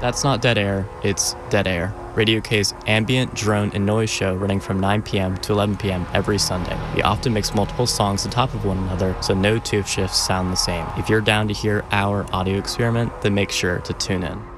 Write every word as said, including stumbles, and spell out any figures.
That's not dead air, it's Dead Air, Radio K's ambient, drone, and noise show running from nine p.m. to eleven p.m. every Sunday. We often mix multiple songs on top of one another, so no two shifts sound the same. If you're down to hear our audio experiment, then make sure to tune in.